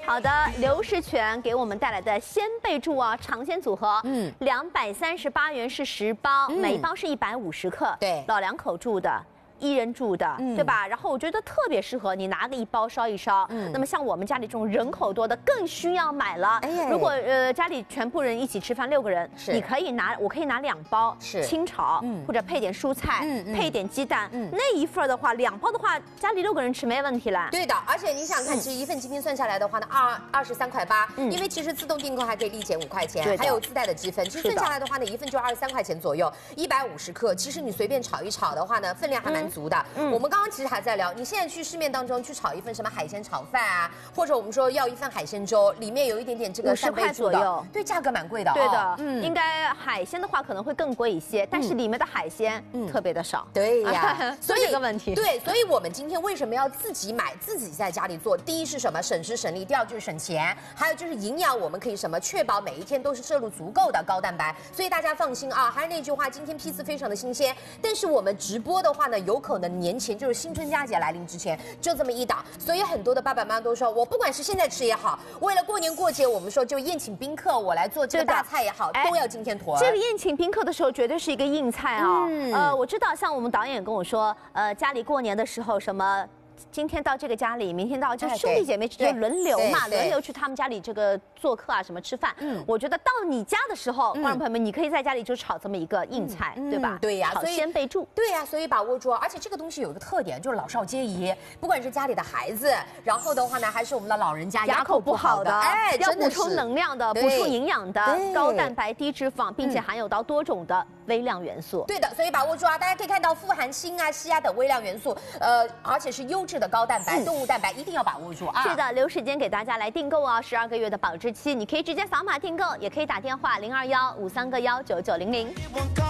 好的，刘世全给我们带来的鲜贝柱啊，尝鲜组合，238元是10包，每包是150克， 对， 老两口住的。1人住的，对吧？然后我觉得特别适合你拿个1包烧一烧。那么像我们家里这种人口多的，更需要买了。如果家里全部人一起吃饭6个人，你可以拿，我可以拿2包，清炒，或者配点蔬菜，配点鸡蛋。那一份的话，2包的话，家里6个人吃没问题啦。 对的，而且你想看，其实一份今天算下来的话呢，23块8，因为其实自动订购还可以立减5块钱，还有自带的积分。其实算下来的话呢，一份就23块钱左右，150克。其实你随便炒一炒的话呢，分量还蛮足的。我们刚刚其实还在聊，你现在去市面当中去炒一份什么海鲜炒饭啊，或者我们说要一份海鲜粥，里面有一点点这个 50块左右， 对，价格蛮贵的。 对的，应该海鲜的话可能会更贵一些，但是里面的海鲜特别的少。 对呀， 所以这个问题。 对，所以我们今天为什么要自己买，自己在家里做？第一是什么？省时省力，第二就是省钱，还有就是营养，我们可以什么？确保每一天都是摄入足够的高蛋白。所以大家放心啊，还是那句话，今天批次非常的新鲜，但是我们直播的话呢，有可能年前就是新春佳节来临之前就这么一档，所以很多的爸爸妈妈都说，我不管是现在吃也好，为了过年过节，我们说就宴请宾客，我来做这个大菜也好，都要今天坨。 这个宴请宾客的时候，绝对是一个硬菜啊。我知道，像我们导演跟我说，家里过年的时候什么。今天到这个家里，明天到就兄弟姐妹就轮流嘛，轮流去他们家里这个做客啊，什么吃饭。我觉得到你家的时候，观众朋友们，你可以在家里就炒这么一个硬菜，对吧？ 对呀， 炒鲜贝柱。 对呀，所以把握住。而且这个东西有一个特点，就是老少皆宜，不管是家里的孩子，然后的话呢，还是我们的老人家牙口不好的，要补充能量的，补充营养的，高蛋白低脂肪，并且含有到多种的微量元素。 对的，所以把握住啊！大家可以看到富含锌啊、硒啊等微量元素，而且是优质的高蛋白。动物蛋白一定要把握住啊！ 是的，留时间给大家来订购啊，12个月的保质期，你可以直接扫码订购，也可以打电话0215319900。